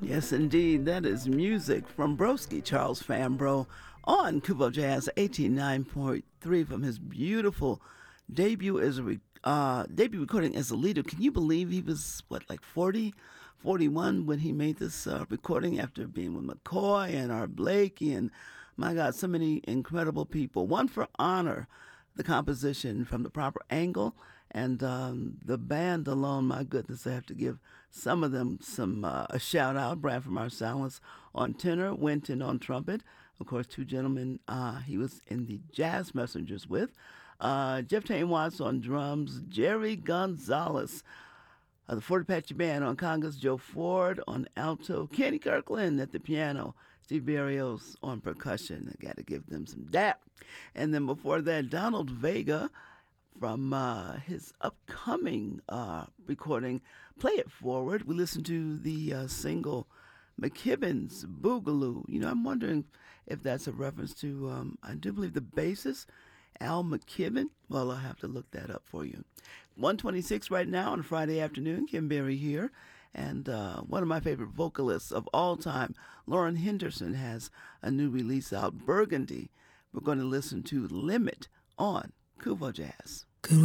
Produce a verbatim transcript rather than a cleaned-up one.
Yes, indeed. That is music from Broski, Charles Fambro, on Kubo Jazz eighty-nine point three from his beautiful debut as a re- uh, debut recording as a leader. Can you believe he was, what, like forty, forty-one when he made this uh, recording after being with McCoy and Art Blakey and, my God, so many incredible people. One for Honor, the composition from The Proper Angle, and um, the band alone, my goodness, I have to give some of them some uh, a shout out. Bradford Marsalis on tenor, Winton on trumpet. Of course, two gentlemen uh, he was in the Jazz Messengers with. Uh, Jeff Tane Watts on drums, Jerry Gonzalez of the Fort Apache Band on congas, Joe Ford on alto, Kenny Kirkland at the piano, Steve Barrios on percussion. I got to give them some dap. And then before that, Donald Vega from uh, his upcoming uh, recording, Play It Forward. We listened to the uh, single McKibben's Boogaloo. You know, I'm wondering if that's a reference to, um, I do believe the bassist, Al McKibben. Well, I'll have to look that up for you. one twenty-six right now on a Friday afternoon. Kim Berry here. And uh, one of my favorite vocalists of all time, Lauren Henderson, has a new release out, Burgundy. We're going to listen to Limit on Kuvo Jazz.